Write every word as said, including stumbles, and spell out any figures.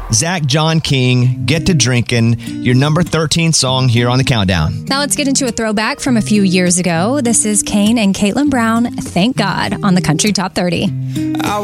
Zach John King, Get to Drinkin', your number thirteen song here on the countdown. Now let's get into a throwback from a few years ago. This is Kane and Caitlin Brown, Thank God, on the Country Top thirty.